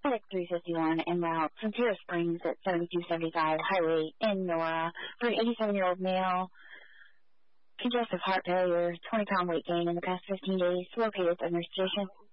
FedEx 351 en route from Terrace Springs at 7275 Highway in Nora for an 87-year-old male. Congestive heart failure, 20-pound weight gain in the past 15 days, located at the nurse station.